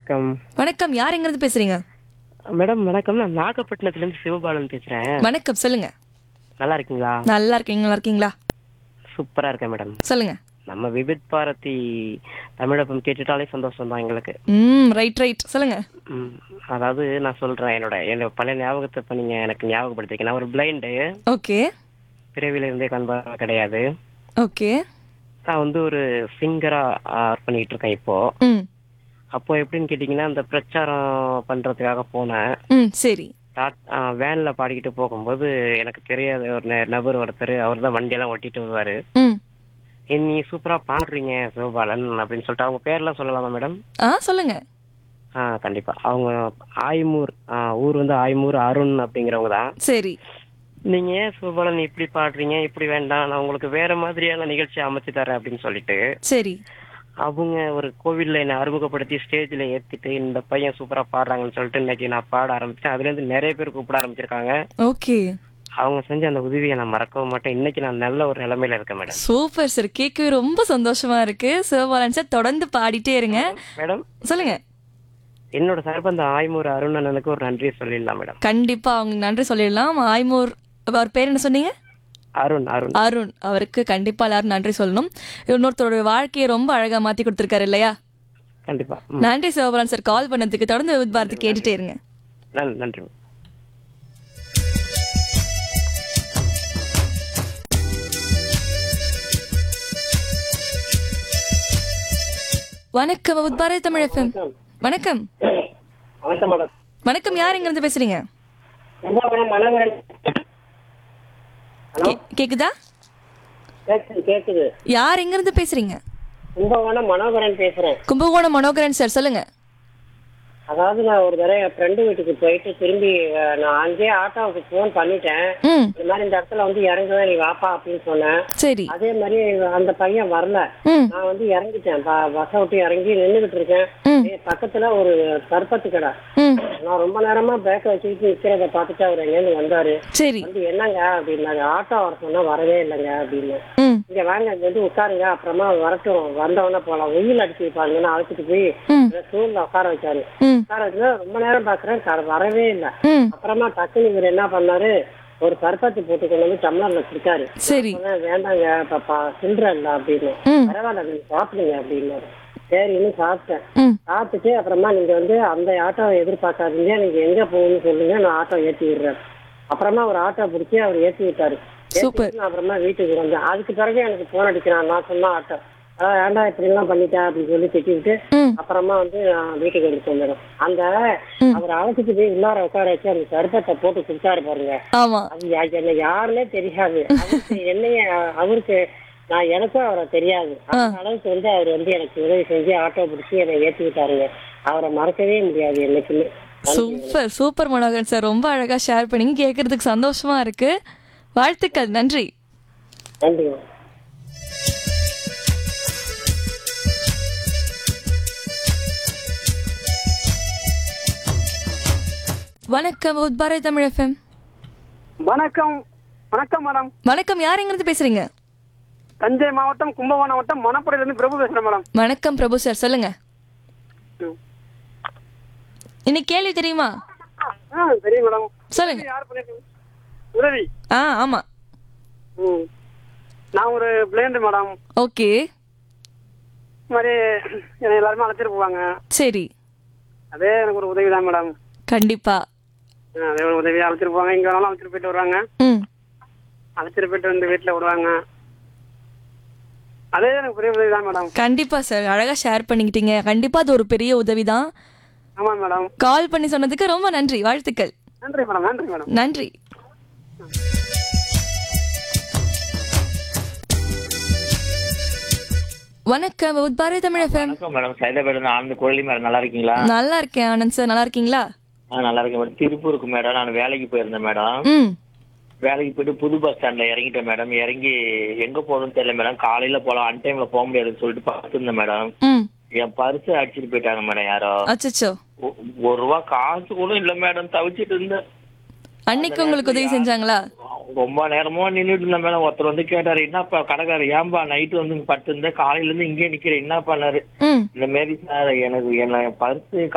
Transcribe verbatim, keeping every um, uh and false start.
வணக்கம். வணக்கம். யார் எங்கிருந்து பேசுறீங்க? மேடம் வணக்கம். நான் நாகப்பட்டினத்துல இருந்து சிவபாலன் பேசுறேன். வணக்கம். சொல்லுங்க. நல்லா இருக்கீங்களா? நல்லா இருக்கீங்க. நல்லா இருக்கீங்களா? சூப்பரா இருக்கேன் மேடம். சொல்லுங்க. நம்ம விவித் பாரதி தமிழப்பம் கேட்டுட்டாலே சந்தோஷம் தான் எங்களுக்கு. ம் ரைட் ரைட் சொல்லுங்க. ம், அதாவது நான் சொல்றேன் என்னோட என்னோட பழைய ஞாபகத்தை இப்ப நீங்க எனக்கு ஞாபகப்படுத்திருக்கீங்க. நான் ஒரு பிளைண்டு, ஓகே பிறவில இருந்தே கண்பார்வை கிடையாது. ஓகே. நான் வந்து ஒரு சிங்கரா ஒர்க் பண்ணிட்டு இருக்கேன் இப்போ. ம் அப்போ எப்படின்னு கேட்டீங்கன்னா, இந்த பிரச்சாரம் பண்றதுக்காக போனேன். ம் சரி. வேன்ல பாடிக்கிட்டு போகும்போது எனக்கு தெரியாத ஒரு ந- நபர் ஒருத்தர், அவர் தான் வண்டியெல்லாம் ஓட்டிட்டு வருவாரு. ம் "ஏய், நீ சூப்பரா பாடுறீங்க சிவபாலன்" அப்படின்னு சொல்லிட்டு, அவங்க பேர்லாம் சொல்லலாமா மேடம்? ஆ சொல்லுங்க. ஆ கண்டிப்பா. அவங்க ஆய்மூர், ஆ, ஊர் வந்து ஆய்மூர் அருண் அப்படிங்கிறவங்க தான். சரி "நீங்க ஏன் சிவபாலன் இப்படி பாடுறீங்க, இப்படி வேண்டாம், நான் உங்களுக்கு வேற மாதிரியான நிகழ்ச்சி அமைச்சு தரேன்" அப்படின்னு சொல்லிட்டு சரி. அவங்க ஒரு கோவில்ல என்னை அறிமுகப்படுத்தி ஸ்டேஜ்ல ஏத்திட்டு, இந்த பையன் சூப்பரா பாடுறாங்கன்னு சொல்லிட்டு இன்னைக்கு நான் பாட ஆரம்பிச்சேன். அதுல இருந்து நிறைய பேர் கூப்பிட ஆரம்பிச்சிருக்காங்க. ஓகே. அவங்க செஞ்ச அந்த உதவியை நான் மறக்கவும் மாட்டேன். இன்னைக்கு நான் நல்ல ஒரு நிலைமையில இருக்கேன் மேடம். Super sir. கேட்கவே ரொம்ப சந்தோஷமா இருக்கு. சிவபாலன் சார் தொடர்ந்து பாடிட்டே இருங்க. மேடம், சொல்லுங்க. என்னோட சார்பு அந்த ஆய்மூர் அருண் அண்ணனுக்கு ஒரு நன்றி சொல்லிடலாம் மேடம். கண்டிப்பா அவங்க நன்றி சொல்லிடலாம். ஆய்மூர் அவர் பேர் என்ன சொன்னீங்க? அருண் அருண் அருண். அவருக்கு கண்டிப்பா எல்லாரும் நன்றி சொல்லணும். இன்னொருத்தரோட வாழ்க்கையை ரொம்ப அழகா மாத்தி கொடுத்திருக்காரு இல்லையா? கண்டிப்பா. ம். நன்றி சிவபாலன் சார் கால் பண்ணதுக்கு. தொடர்ந்து வித் பாரதி கேட்டுட்டே இருங்க. நன்றி நன்றி மேம். வணக்கம் வித் பாரதி தமிழ் எஃப்எம். வணக்கம். வணக்கம் மேடம். வணக்கம். யார் எங்க இருந்து பேசுறீங்க? கே- கேக்குதா? கேக்குது கேக்குது. யார் எங்க இருந்து பேசுறீங்க? கும்பகோணம் மனோகரன் பேசுறேன். கும்பகோணம் மனோகரன் சார் சொல்லுங்க. அதாவது நான் ஒரு தடவை என் ஃப்ரெண்டு வீட்டுக்கு போயிட்டு திரும்பி அஹ், நான் அங்கேயே ஆட்டோவுக்கு ஃபோன் பண்ணிட்டேன். ம் இந்த மாதிரி இந்த இடத்துல வந்து இறங்குவேன், நீ வாப்பா அப்படின்னு சொன்னேன். சரி. அதே மாதிரி அந்த பையன் வரல. ம் நான் வந்து இறங்கிட்டேன், பஸ்ஸை விட்டு இறங்கி நின்றுகிட்டு இருக்கேன். ம் ஏய், பக்கத்துல ஒரு சர்பத்து கடை. ம் நான் ரொம்ப நேரமா பேக்கை வச்சுக்கிட்டு நிக்கிறத பார்த்துட்டு அவர் எங்கேருந்து வந்தாரு. சரி. வந்து என்னங்க அப்படின்னாரு. ஆட்டோ வர சொன்னா வரவே இல்லைங்க அப்படின்னு. ம் இங்க வாங்க, இங்க வந்து உட்காருங்க, அப்புறமா வரட்டும், வந்தவொடனே போலாம், வெயில் அடிச்சு வைப்பாங்கன்னு அழைச்சிட்டு போய் ம் ஸ்டூல்ல உட்கார வச்சாரு. ம் உட்கார வச்சு ரொம்ப நேரம் பாக்குறேன், க- வரவே இல்லை. ம் அப்புறமா டக்குன்னு இவர் என்ன பண்ணாரு, ஒரு சர்பத்து போட்டு கொண்டு வந்து டம்ளர்ல கொடுத்தாரு. சரி. சொன்னேன், வேண்டாங்க பாப்பா, சில்லற இல்ல அப்படின்னு. ம் பரவாயில்ல, நீங்க சாப்பிடுங்க அப்படின்னாரு. சரின்னு சாப்பிட்டேன். ம் சாப்பிட்டுட்டு அப்புறமா நீங்க வந்து அந்த ஆட்டோவை எதிர்பார்க்காதீங்க, நீங்க எங்க போகணும்னு சொல்லுங்க, நான் ஆட்டோ ஏற்றி விடுறேன். அப்புறமா ஒரு ஆட்டோ பிடிச்சி அவர் ஏற்றி விட்டாரு. ஏத்தி சூப்பர். விட்டு நான் அப்புறமா வீட்டுக்கு வந்தேன். அதுக்கு பிறகு எனக்கு போன் அடிக்கிறான். நான் சொன்ன ஆட்டோ, அதான் வேண்டாம் இப்படி எல்லாம் பண்ணிட்டேன் அப்படின்னு சொல்லி திட்டிவிட்டு ம் அப்புறமா வந்து நான் வீட்டுக்கு எடுத்து வந்துடும். அந்த அவர் அழைச்சிட்டு போய் உள்ளார உட்கார வச்சு அந்த சர்பத்தை போட்டு குடிச்சாரு பாருங்க. ஆமா. அது யா- என்ன யாருன்னே தெரியாது. அவருக்கு என்னைய அவருக்கு நான் எனக்கும் அவரை தெரியாது. அந்த அளவுக்கு வந்து அவர் வந்து எனக்கு உதவி செஞ்சு ஆட்டோ பிடிச்சி என்னை ஏற்றி விட்டாருங்க. அவரை மறக்கவே முடியாது என்னைக்குமே. Super super Manoharan sir. ரொம்ப அழகா ஷேர் பண்ணீங்க. கேட்கறதுக்கு சந்தோஷமா இருக்கு. வாழ்த்துக்கள். நன்றி. நன்றி. வணக்கம் வித் பாரதி தமிழ் எஃப்எம். வணக்கம். வணக்கம் மேடம். வணக்கம். யார் எங்க இருந்து பேசுறீங்க? தஞ்சை மாவட்டம் கும்பகோணம் மாவட்டம் மணப்படையில இருந்து பிரபு பேசுறேன் மேடம். வணக்கம் பிரபு சார் சொல்லுங்க. ம். இன்னைக்கு கேள்வி தெரியுமா? ஆ சரி மேடம். சொல்லுங்க. யார் பண்ணிருக்கீங்க? உதவி. ஆ ஆமா. ம். நான் ஒரு பிளைண்ட் மேடம். ஓகே இந்த மாதிரி என்னை எல்லாருமே அழைச்சிட்டு போவாங்க. சரி. அதே எனக்கு ஒரு உதவி தான் மேடம். கண்டிப்பா. ஆ, அதே ஒரு உதவியாக அழைச்சிட்டு போவாங்க. எங்க வேணாலும் அழைச்சிட்டு போயிட்டு வருவாங்க. ம் அழைச்சிட்டு போயிட்டு வந்து வீட்டில் விடுவாங்க. அதே எனக்கு பெரிய உதவி தான் மேடம். கண்டிப்பா சார். அழகா ஷேர் பண்ணிக்கிட்டீங்க. கண்டிப்பா அது ஒரு பெரிய உதவி தான். ஆமா மேடம். கால் பண்ணி சொன்னதுக்கு ரொம்ப நன்றி. வாழ்த்துக்கள். நன்றி மேடம். நன்றி மேடம். நன்றி. வணக்கம் வித் பாரதி தமிழ் எஃப்எம். வணக்கம் மேடம். சைதாபேட் ஆனந்த் குழலி மேடம், நல்லா இருக்கீங்களா? நல்லா இருக்கேன் ஆனந்த் சார். நல்லா இருக்கீங்களா? ஆ நல்லா இருக்கேன் மேடம். திருப்பூருக்கு மேடம் நான் வேலைக்கு போயிருந்தேன் மேடம். ம் வேலைக்கு போயிட்டு புது பஸ் ஸ்டாண்ட்ல இறங்கிட்டேன் மேடம். இறங்கி எங்க போகணும்னு தெரியல மேடம். காலையில போலாம், அன் டைம்ல போக முடியாதுன்னு சொல்லிட்டு பார்த்துருந்தேன் மேடம். ம் என் பர்ஸ் அடிச்சிட்டு போயிட்டாங்க மேடம் யாரோ. அச்சச்சோ. ஒ- ஒரு ரூபா காசு கூட இல்ல மேடம். தவிச்சிட்டு இருந்தேன். அன்னைக்கு உங்களுக்கு உதவி செஞ்சாங்களா? ரொம்ப நேரமா நின்றுட்டு இருந்தேன் மேடம். ஒருத்தர் வந்து கேட்டாரு, என்னப்பா கடைக்காரர், ஏன்பா நைட்டு வந்து பட்டு இருந்தேன், காலையில இருந்து இங்கே நிக்கிறேன், என்ன பண்ணாரு? ம் இந்த மாரி சார் எனக்கு என்ன பர்ஸ்